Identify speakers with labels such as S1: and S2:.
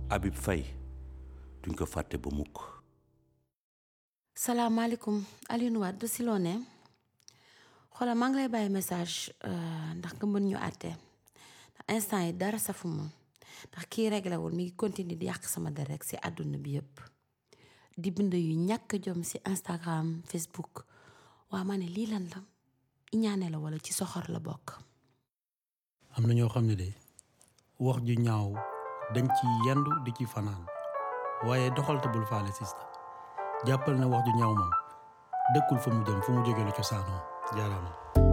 S1: Habib Faye duñ ko fàtte ba mukk.
S2: salaamaaleykum Alioune Wade si loo ne xoolal maa ngi lay bàyyi message ndax nga mën ñu àtte ndax instant yi dara safu ma ndax kii réglé wul mi ngi continuer di yàq sama der rek si àdduna bi yëpp di bind yu ñàkk jom si Instagram Facebook waa ma ne lii lan la iñaane la wala ci soxor la bokk.
S3: am na ñoo xam ne de wax ju ñaaw dañ ci yendu di ci fanaan waaye doxal te bul faale sista jàppal na wax ju ñaaw moom dëkkul fa mu jëm fu mu jógee la cosaanoo jaaraama.